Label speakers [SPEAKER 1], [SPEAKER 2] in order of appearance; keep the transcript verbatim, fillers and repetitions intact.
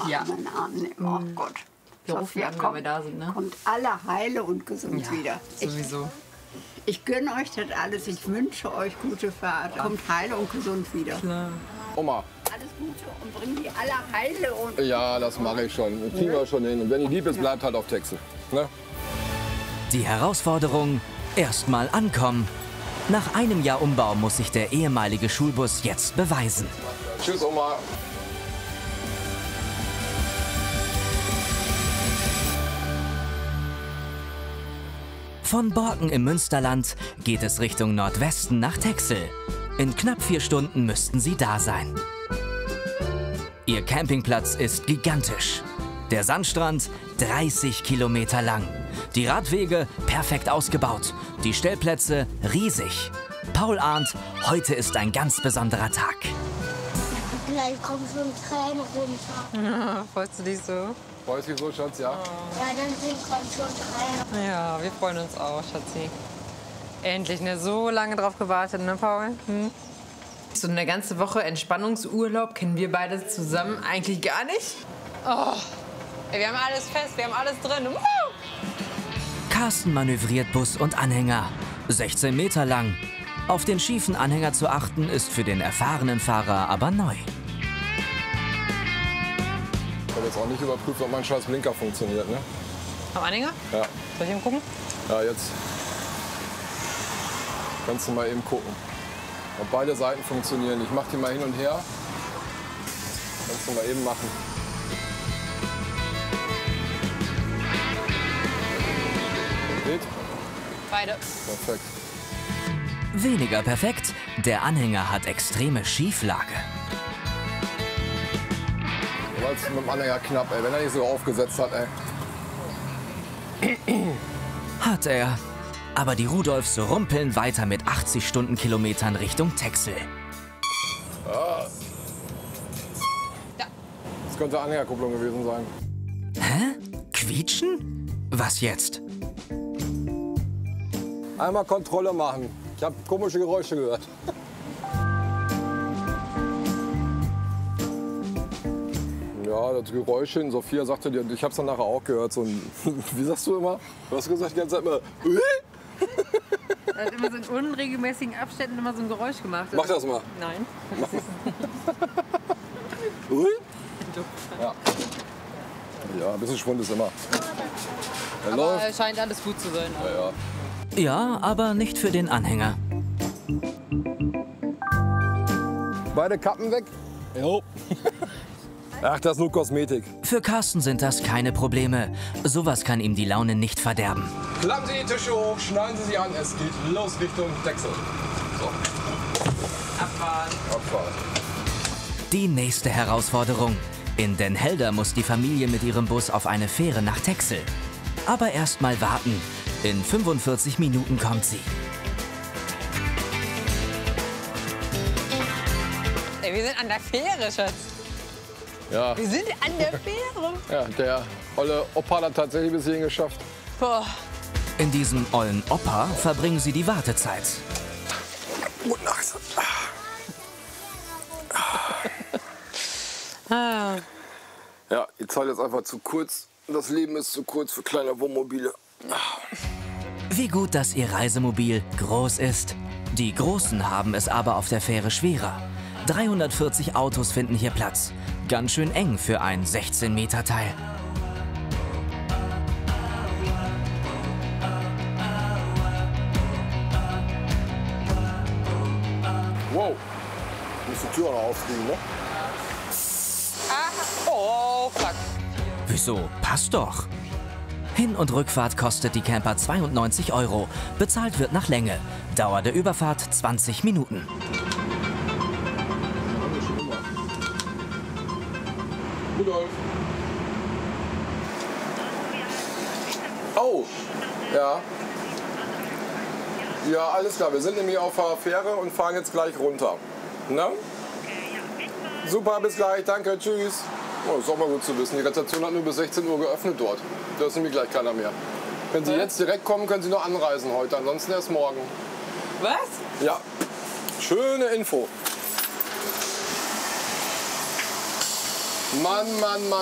[SPEAKER 1] mal
[SPEAKER 2] Ja.
[SPEAKER 1] an meinen Arm nehmen. Oh
[SPEAKER 2] Mhm.
[SPEAKER 1] Gott.
[SPEAKER 2] Wir rufen
[SPEAKER 1] Sophia,
[SPEAKER 2] an, wenn
[SPEAKER 1] kommt,
[SPEAKER 2] wir da sind, ne?
[SPEAKER 1] kommt alle heile und gesund
[SPEAKER 2] Ja,
[SPEAKER 1] wieder. Ich,
[SPEAKER 2] sowieso.
[SPEAKER 1] ich gönne euch das alles. Ich wünsche euch gute Fahrt. Kommt heile und gesund wieder.
[SPEAKER 2] Klar.
[SPEAKER 3] Oma.
[SPEAKER 1] Alles Gute und bring die alle heile und...
[SPEAKER 3] Ja, das mache ich schon. Das kriegen wir schon hin. Und wenn die lieb ist, bleibt halt auf Texel. Ne?
[SPEAKER 4] Die Herausforderung: erst mal ankommen. Nach einem Jahr Umbau muss sich der ehemalige Schulbus jetzt beweisen.
[SPEAKER 3] Tschüss, Oma.
[SPEAKER 4] Von Borken im Münsterland geht es Richtung Nordwesten nach Texel. In knapp vier Stunden müssten sie da sein. Ihr Campingplatz ist gigantisch. Der Sandstrand dreißig Kilometer lang. Die Radwege perfekt ausgebaut. Die Stellplätze riesig. Paul ahnt, heute ist ein ganz besonderer Tag.
[SPEAKER 5] Gleich kommen schon Tränen runter.
[SPEAKER 2] Freust du dich so?
[SPEAKER 3] Freust du dich so, Schatz? Ja.
[SPEAKER 5] Ja, dann sind kommen schon Tränen.
[SPEAKER 2] Ja, wir freuen uns auch, Schatzi. Endlich, ne? So lange drauf gewartet, ne, Paul? Hm? So eine ganze Woche Entspannungsurlaub kennen wir beide zusammen eigentlich gar nicht. Oh, ey, wir haben alles fest, wir haben alles drin. Woo!
[SPEAKER 4] Carsten manövriert Bus und Anhänger. sechzehn Meter lang. Auf den schiefen Anhänger zu achten, ist für den erfahrenen Fahrer aber neu.
[SPEAKER 3] Ich habe jetzt auch nicht überprüft, ob mein scheiß Blinker funktioniert, ne?
[SPEAKER 2] Am Anhänger?
[SPEAKER 3] Ja.
[SPEAKER 2] Soll ich eben gucken?
[SPEAKER 3] Ja, jetzt kannst du mal eben gucken, ob beide Seiten funktionieren. Ich mach die mal hin und her. Kannst du mal eben machen. Geht?
[SPEAKER 2] Beide.
[SPEAKER 3] Perfekt.
[SPEAKER 4] Weniger perfekt, der Anhänger hat extreme Schieflage.
[SPEAKER 3] War jetzt mit dem Anhänger knapp, ey, wenn er nicht so aufgesetzt hat, ey.
[SPEAKER 4] Hat er. Aber die Rudolfs rumpeln weiter mit achtzig Stundenkilometern Richtung Texel.
[SPEAKER 3] Ah.
[SPEAKER 2] Ja.
[SPEAKER 3] Das könnte Anhängerkupplung gewesen sein.
[SPEAKER 4] Hä? Quietschen? Was jetzt?
[SPEAKER 3] Einmal Kontrolle machen. Ich habe komische Geräusche gehört. Ja, das Geräuschchen, Sophia sagte dir, ich habe es dann nachher auch gehört, so ein, wie sagst du immer? Du hast gesagt die ganze Zeit immer,
[SPEAKER 2] Er hat immer so in unregelmäßigen Abständen immer so ein Geräusch gemacht.
[SPEAKER 3] mach das mal.
[SPEAKER 2] Nein.
[SPEAKER 3] Ja. Ja, ein bisschen Schwund ist immer. Er
[SPEAKER 2] Aber
[SPEAKER 3] läuft.
[SPEAKER 2] es scheint alles gut zu sein.
[SPEAKER 3] Ja, ja.
[SPEAKER 4] Ja, aber nicht für den Anhänger.
[SPEAKER 3] Beide Kappen weg? Jo. Ach, das ist nur Kosmetik.
[SPEAKER 4] Für Carsten sind das keine Probleme. Sowas kann ihm die Laune nicht verderben.
[SPEAKER 3] Klappen Sie die Tische hoch, schneiden Sie sie an. Es geht los Richtung Texel. So,
[SPEAKER 2] Abfahren.
[SPEAKER 3] Abfahrt.
[SPEAKER 4] Die nächste Herausforderung. In Den Helder muss die Familie mit ihrem Bus auf eine Fähre nach Texel. Aber erst mal warten. In fünfundvierzig Minuten kommt sie.
[SPEAKER 2] Ey, wir sind an der Fähre, Schatz.
[SPEAKER 3] Ja,
[SPEAKER 2] Wir sind an der Fähre.
[SPEAKER 3] ja, der olle Opa hat tatsächlich bis hierhin geschafft.
[SPEAKER 2] Boah.
[SPEAKER 4] In diesem ollen Opa verbringen sie die Wartezeit.
[SPEAKER 3] Gute Nacht.
[SPEAKER 2] Ah.
[SPEAKER 3] Ja, die Zeit ist einfach zu kurz. Das Leben ist zu kurz für kleine Wohnmobile.
[SPEAKER 4] Wie gut, dass ihr Reisemobil groß ist. Die Großen haben es aber auf der Fähre schwerer. dreihundertvierzig Autos finden hier Platz. Ganz schön eng für ein sechzehn Meter Teil.
[SPEAKER 3] Wow, muss die Tür noch aufkriegen, ne?
[SPEAKER 2] Oh, fuck.
[SPEAKER 4] Wieso? Passt doch. Hin- und Rückfahrt kostet die Camper zweiundneunzig Euro. Bezahlt wird nach Länge. Dauer der Überfahrt zwanzig Minuten.
[SPEAKER 3] Rudolf. Oh, ja. Ja, alles klar. Wir sind nämlich auf der Fähre und fahren jetzt gleich runter. Ne? Super, bis gleich. Danke, tschüss. Oh, ist auch mal gut zu wissen. Die Rezeption hat nur bis sechzehn Uhr geöffnet dort. Da ist nämlich gleich keiner mehr. Wenn Sie jetzt direkt kommen, können Sie noch anreisen heute. Ansonsten erst morgen.
[SPEAKER 2] Was?
[SPEAKER 3] Ja. Schöne Info. Mann, Mann, Mann.